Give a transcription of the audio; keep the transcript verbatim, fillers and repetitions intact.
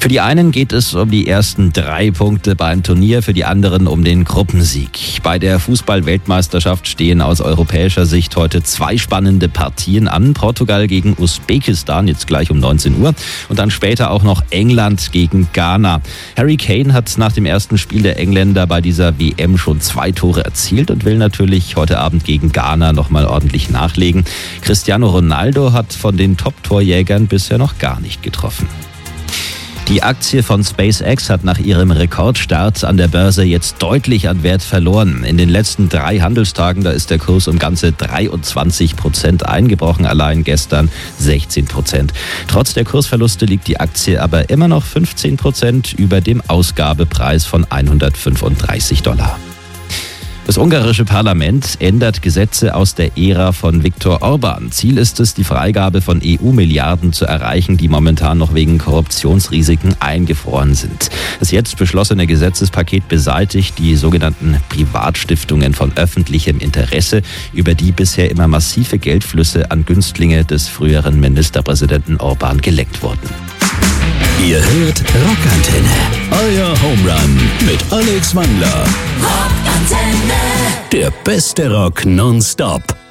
Für die einen geht es um die ersten drei Punkte beim Turnier, für die anderen um den Gruppensieg. Bei der Fußball-Weltmeisterschaft stehen aus europäischer Sicht heute zwei spannende Partien an. Portugal gegen Usbekistan, jetzt gleich um neunzehn Uhr. Und dann später auch noch England gegen Ghana. Harry Kane hat nach dem ersten Spiel der Engländer bei dieser W M schon zwei Tore erzielt und will natürlich heute Abend gegen Ghana nochmal ordentlich nachlegen. Cristiano Ronaldo hat von den Top-Torjägern bisher noch gar nicht getroffen. Die Aktie von SpaceX hat nach ihrem Rekordstart an der Börse jetzt deutlich an Wert verloren. In den letzten drei Handelstagen, da ist der Kurs um ganze dreiundzwanzig Prozent eingebrochen, allein gestern sechzehn Prozent. Trotz der Kursverluste liegt die Aktie aber immer noch fünfzehn Prozent über dem Ausgabepreis von hundertfünfunddreißig Dollar. Das ungarische Parlament ändert Gesetze aus der Ära von Viktor Orban. Ziel ist es, die Freigabe von E U-Milliarden zu erreichen, die momentan noch wegen Korruptionsrisiken eingefroren sind. Das jetzt beschlossene Gesetzespaket beseitigt die sogenannten Privatstiftungen von öffentlichem Interesse, über die bisher immer massive Geldflüsse an Günstlinge des früheren Ministerpräsidenten Orban gelenkt wurden. Ihr hört Rockantenne, euer Home Run mit Alex Wangler. Rockantenne. Der beste Rock nonstop.